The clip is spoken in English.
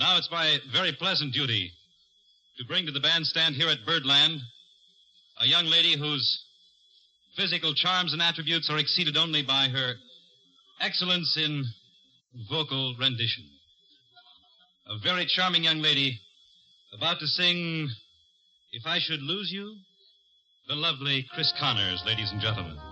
now it's my very pleasant duty to bring to the bandstand here at Birdland a young lady whose physical charms and attributes are exceeded only by her excellence in vocal rendition. A very charming young lady about to sing If I Should Lose You, the lovely Chris Connors, ladies and gentlemen.